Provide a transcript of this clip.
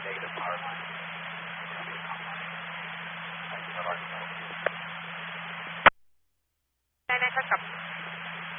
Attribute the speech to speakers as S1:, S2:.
S1: ได้เท่ากับ